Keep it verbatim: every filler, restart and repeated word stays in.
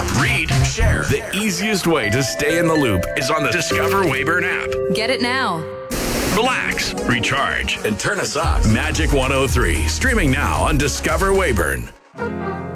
read, share. The easiest way to stay in the loop is on the Discover Weyburn app. Get it now. Relax, recharge, and turn us up. Magic one oh three, streaming now on Discover Weyburn.